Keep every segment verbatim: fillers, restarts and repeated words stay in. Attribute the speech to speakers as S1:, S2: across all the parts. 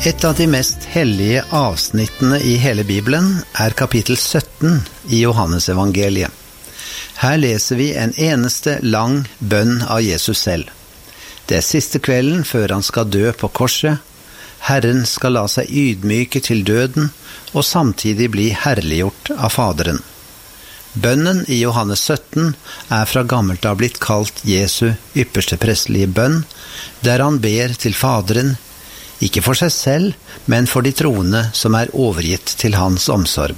S1: Et av de mest hellige avsnittene i hele Bibelen er kapittel sytten i Johannes evangeliet. Her leser vi en eneste lang bønn av Jesus selv. Det er siste kvelden før han skal dø på korset. Herren skal la seg ydmyke til døden og samtidig bli herliggjort av Faderen. Bønnen i Johannes sytten er fra gammelt av blitt kalt Jesu ypperste prestelige bønn, der han ber til Faderen, ikke for seg selv, men for de troende som er overgitt til hans omsorg.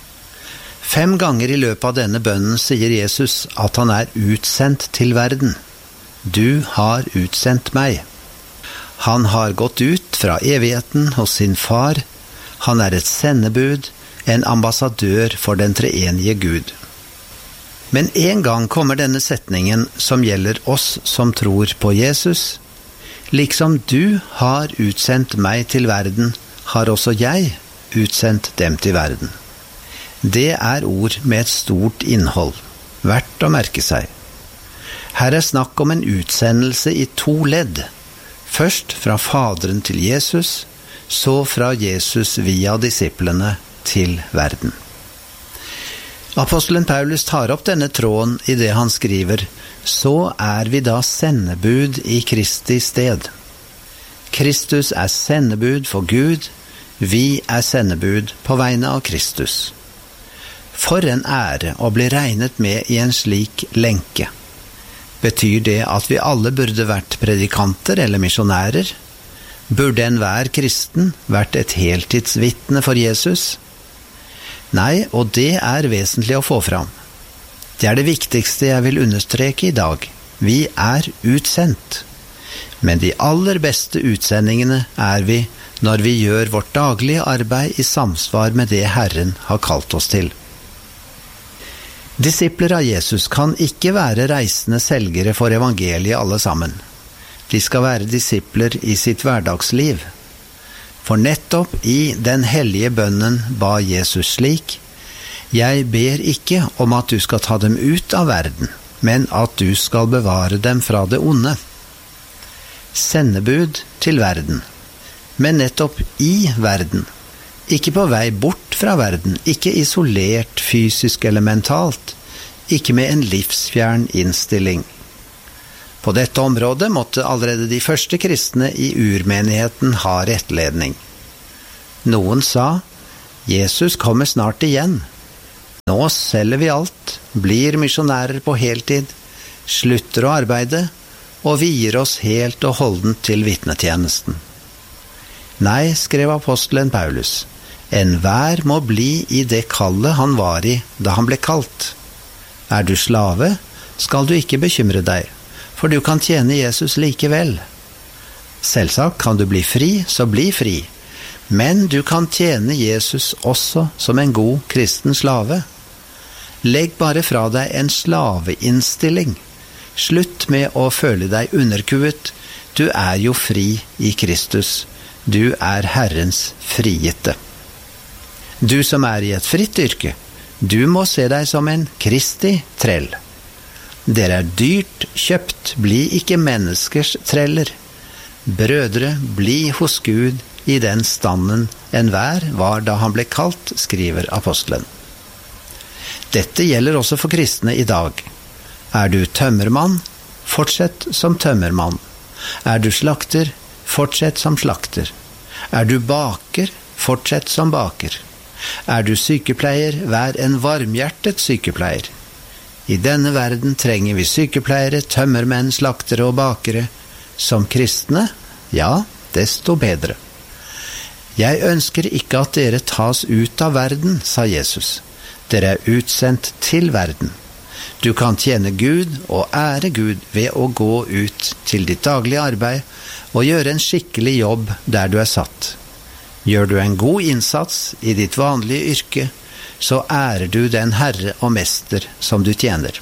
S1: Fem ganger i løpet av denne bønnen sier Jesus at han er utsendt til verden. Du har utsendt meg. Han har gått ut fra evigheten hos sin far. Han er et sendebud, en ambassadør for den treenige Gud. Men en gang kommer denne setningen som gjelder oss som tror på Jesus. Liksom du har utsendt meg til verden, har også jeg utsendt dem til verden. Det er ord med et stort innhold, verdt å merke seg. Her er snakk om en utsendelse i to ledd. Først fra Faderen til Jesus, så fra Jesus via disiplene til verden. Apostelen Paulus tar opp denne tråden i det han skriver: så er vi da sendebud i Kristi sted. Kristus er sendebud for Gud, vi er sendebud på vegne av Kristus. For en ære å bli regnet med i en slik lenke. Betyr det at vi alle burde vært predikanter eller misjonærer? Burde enhver kristen vært et heltidsvitne for Jesus? Nei, og det er vesentlig å få fram. Det er det viktigste jeg vil understreke i dag. Vi er utsendt. Men de aller beste utsendingene er vi når vi gjør vårt daglige arbeid i samsvar med det Herren har kalt oss til. Disipler av Jesus kan ikke være reisende selgere for evangeliet alle sammen. De skal være disipler i sitt hverdagsliv. For nettopp i den hellige bønnen ba Jesus slik: Jeg ber ikke om at du skal ta dem ut av verden, men at du skal bevare dem fra det onde. Sendebud til verden, men nettopp i verden. Ikke på vei bort fra verden, ikke isolert fysisk eller mentalt, ikke med en livsfjern innstilling. På dette området måtte allerede de første kristne i urmenigheten ha rettledning. Noen sa: Jesus kommer snart igjen. Nå selger vi alt, blir misjonærer på heltid, slutter å arbeide og vier oss helt og holdent til vitnetjenesten. Nei, skrev apostelen Paulus, enhver må bli i det kallet han var i da han ble kalt. Er du slave, skal du ikke bekymre deg, for du kan tjene Jesus likevel. Selvsagt kan du bli fri, så bli fri, men du kan tjene Jesus også som en god kristen slave. Legg bare fra deg en slaveinnstilling. Slutt med å føle deg underkuet. Du er jo fri i Kristus. Du er Herrens frigitte. Du som er i et fritt yrke, du må se deg som en Kristi trell. Dere er dyrt kjøpt, bli ikke menneskers treller. Brødre, bli hos Gud i den standen enhver var da han ble kalt, skriver apostelen. Dette gjelder også for kristne i dag. Er du tømmermann, fortsett som tømmermann. Er du slakter, fortsett som slakter. Er du baker, fortsett som baker. Er du sykepleier, vær en varmhjertet sykepleier. I denne verden trenger vi sykepleiere, tømmermenn, slaktere og bakere. Som kristne, ja, desto bedre. Jeg ønsker ikke at dere tas ut av verden, sa Jesus. Dere er utsendt til verden. Du kan tjene Gud og ære Gud ved å gå ut til ditt daglige arbeid og gjøre en skikkelig jobb der du er satt. Gjør du en god innsats i ditt vanlige yrke, så ærer du den Herre og Mester som du tjener.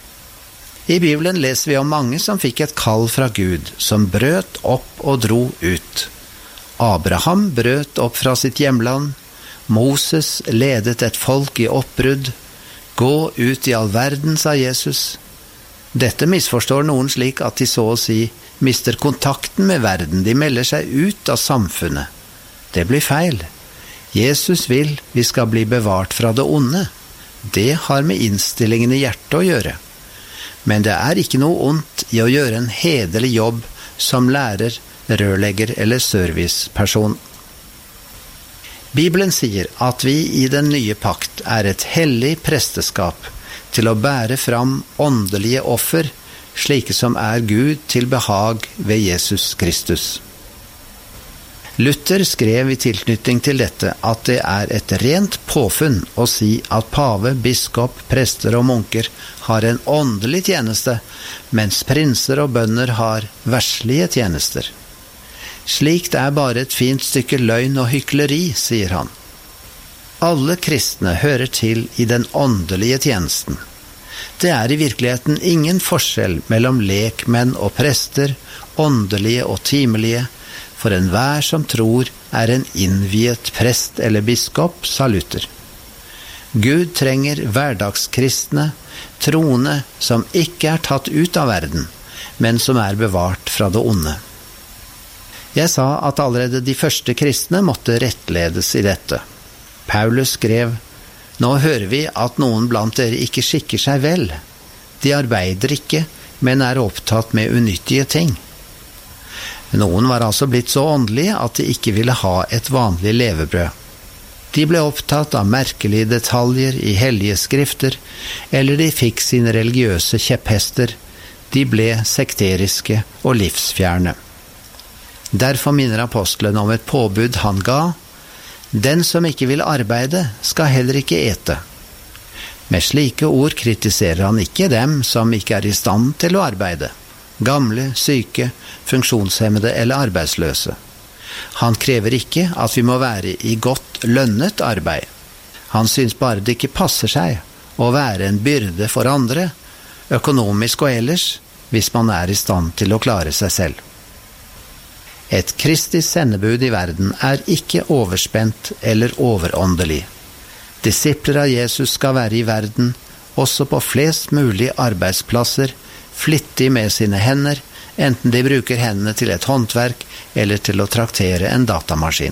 S1: I Bibelen leser vi om mange som fikk et kall fra Gud, som brøt opp og dro ut. Abraham brøt opp fra sitt hjemland. Moses ledet et folk i oppbrudd. Gå ut i all verden, sa Jesus. Dette misforstår noen slik at de så å si mister kontakten med verden. De melder seg ut av samfunnet. Det blir feil. Jesus vil vi skal bli bevart fra det onde. Det har med innstillingen i hjertet å gjøre. Men det er ikke noe ondt i å gjøre en hederlig jobb som lærer, rørlegger eller serviceperson. Bibelen sier at vi i den nye pakt er et hellig presteskap til å bære fram åndelige offer, slike som er Gud til behag ved Jesus Kristus. Luther skrev i tilknytning til dette at det er et rent påfunn å si at pave, biskop, prester og munker har en åndelig tjeneste, mens prinser og bønder har verslige tjenester. Slikt er bare et fint stykke løgn og hykleri, sier han. Alle kristne hører til i den åndelige tjenesten. Det er i virkeligheten ingen forskjell mellom lekmenn og prester, åndelige og timelige, for enhver som tror er en innviet prest eller biskop, sa Luther. Gud trenger hverdagskristne, troende som ikke er tatt ut av verden, men som er bevart fra det onde. Jeg sa at allerede de første kristne måtte rettledes i dette. Paulus skrev, «Nå hører vi at noen blant dere ikke skikker seg vel. De arbeider ikke, men er opptatt med unyttige ting.» Noen var altså blitt så åndelige at de ikke ville ha et vanlig levebrød. De ble opptatt av merkelige detaljer i hellige skrifter, eller de fikk sine religiøse kjepphester. De ble sekteriske og livsfjerne. Derfor minner apostelen om et påbud han ga. Den som ikke vil arbeide, skal heller ikke ete. Med slike ord kritiserer han ikke dem som ikke er i stand til å arbeide. Gamle, syke, funksjonshemmede eller arbeidsløse. Han krever ikke at vi må være i godt lønnet arbeid. Han synes bare det ikke passer seg å være en byrde for andre, økonomisk og ellers, hvis man er i stand til å klare seg selv. Et Kristi sendebud i verden er ikke overspent eller overåndelig. Disipler av Jesus skal være i verden, også på flest mulig arbeidsplasser, flittig med sine hender, enten de bruker hendene til et håndverk eller til å traktere en datamaskin.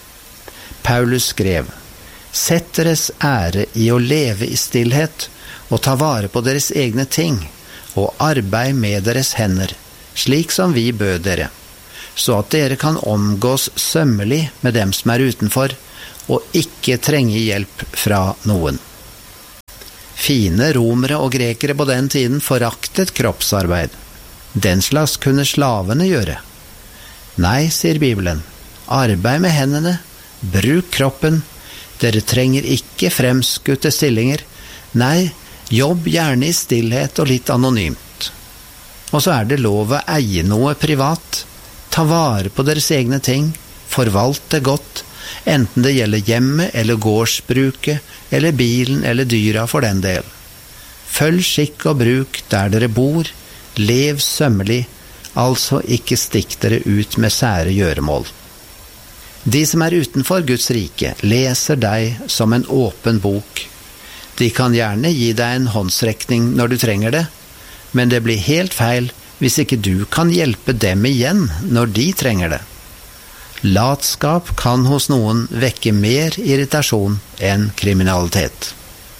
S1: Paulus skrev, «Sett deres ære i å leve i stillhet og ta vare på deres egne ting, og arbeid med deres hender, slik som vi bød dere, så at dere kan omgås sømmelig med dem som er utenfor, og ikke trenge hjelp fra noen.» Fine romere og grekere på den tiden foraktet kroppsarbeid. Den slags kunne slavene gjøre. Nei, sier Bibelen, arbeid med hendene, bruk kroppen, dere trenger ikke fremskutte stillinger, nei, jobb gjerne i stillhet og litt anonymt. Og så er det lov å eie noe privat, ta vare på deres egne ting, forvalte godt, enten det gjelder hjemmet eller gårdsbruket, eller bilen eller dyra for den del. Følg skikk og bruk der dere bor, lev sømmelig, altså ikke stikk dere ut med sære gjøremål. De som er utenfor Guds rike leser deg som en åpen bok. De kan gjerne gi deg en håndsrekning når du trenger det, men det blir helt feil hvis ikke du kan hjelpe dem igjen når de trenger det. Latskap kan hos noen vekke mer irritasjon enn kriminalitet.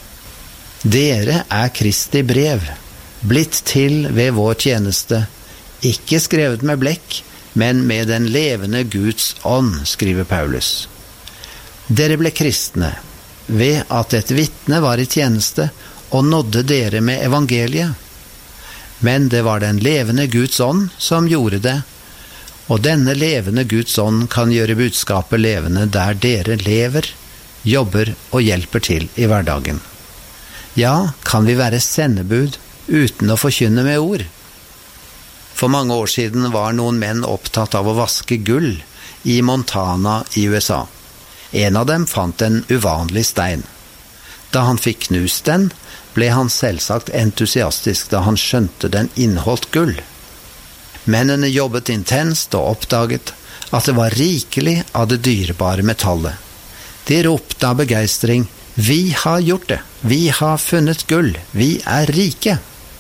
S1: Dere er Kristi brev, blitt til ved vår tjeneste, ikke skrevet med blekk, men med den levende Guds ånd, skriver Paulus. Dere ble kristne ved at et vitne var i tjeneste og nådde dere med evangeliet. Men det var den levende Guds ånd som gjorde det, og denne levende Guds ånd kan gjøre budskapet levende der dere lever, jobber og hjelper til i hverdagen. Ja, kan vi være sendebud uten å forkynne med ord? For mange år siden var noen menn opptatt av å vaske gull i Montana i U S A. En av dem fant en uvanlig stein. Da han fikk knust den, ble han selvsagt entusiastisk da han skjønte den inneholdt gull. Mennene jobbet intenst og oppdaget at det var rikelig av det dyrebare metallet. De ropte av begeistring, «Vi har gjort det! Vi har funnet gull! Vi er rike!»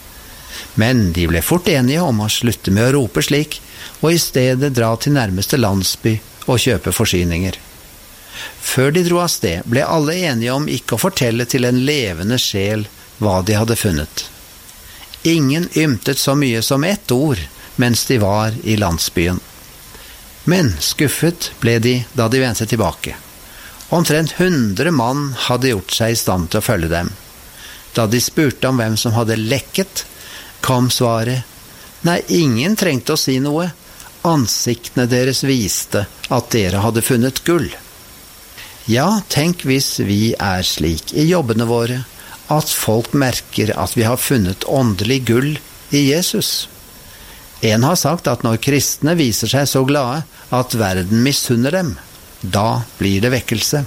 S1: Men de ble fort enige om å slutte med å rope slik, og i stedet dra til nærmeste landsby og kjøpe forsyninger. Før de dro av sted, ble alle enige om ikke å fortelle til en levende sjel hva de hadde funnet. Ingen ymtet så mye som ett ord mens de var i landsbyen. Men skuffet ble de da de vendte tilbake. Omtrent hundre mann hadde gjort seg i stand til å følge dem. Da de spurte om hvem som hadde lekket, kom svaret: «Nei, ingen trengte å si noe. Ansiktene deres viste at dere hadde funnet gull.» Ja, tenk hvis vi er slik i jobbene våre, at folk merker at vi har funnet åndelig gull i Jesus. En har sagt at når kristne viser seg så glade at verden misunner dem, da blir det vekkelse.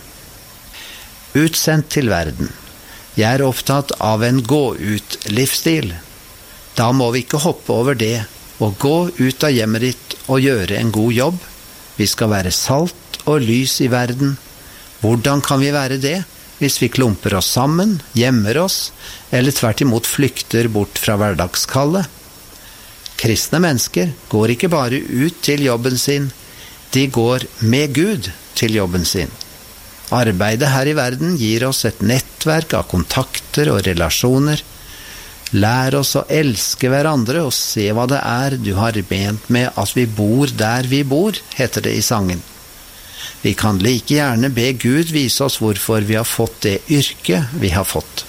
S1: Utsendt til verden. Jeg er opptatt av en gå-ut-livsstil. Da må vi ikke hoppe over det og gå ut av hjemmet ditt og gjøre en god jobb. Vi skal være salt og lys i verden. Hvordan kan vi være det hvis vi klumper oss sammen, gjemmer oss, eller tvert imot flykter bort fra hverdagskallet? Kristne mennesker går ikke bare ut til jobben sin, de går med Gud til jobben sin. Arbeidet her i verden gir oss et nettverk av kontakter og relasjoner. Lær oss å elske hverandre og se hva det er du har ment med at vi bor der vi bor, heter det i sangen. Vi kan like gjerne be Gud vise oss hvorfor vi har fått det yrket vi har fått.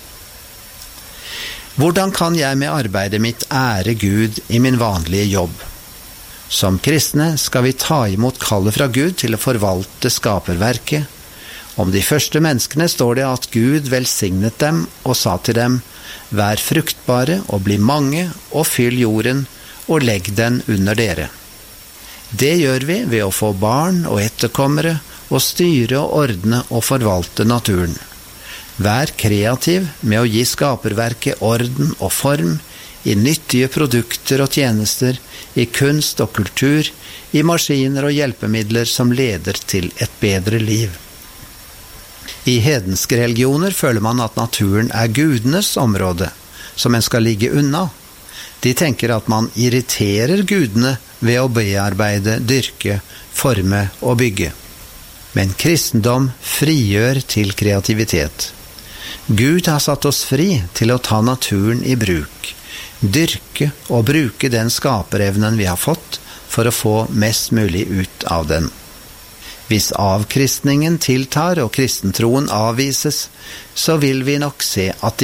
S1: Hvordan kan jeg med arbeidet mitt ære Gud i min vanlige jobb? Som kristne skal vi ta imot kallet fra Gud til å forvalte skaperverket. Om de første menneskene står det at Gud velsignet dem og sa til dem: «Vær fruktbare og bli mange, og fyll jorden, og legg den under dere.» Det gjør vi ved å få barn og etterkommere, og styre og ordne og forvalte naturen. Vær kreativ med å gi skaperverket orden og form, i nyttige produkter og tjenester, i kunst og kultur, i maskiner og hjelpemidler som leder til et bedre liv. I hedenske religioner føler man at naturen er gudenes område, som en skal ligge unna. De tenker at man irriterer gudene ved å bearbeide, dyrke, forme og bygge. Men kristendom frigjør til kreativitet. Gud har satt oss fri til å ta naturen i bruk, dyrke og bruke den skaperevnen vi har fått for å få mest mulig ut av den. Hvis avkristningen tiltar og kristentroen avvises, så vil vi nok se at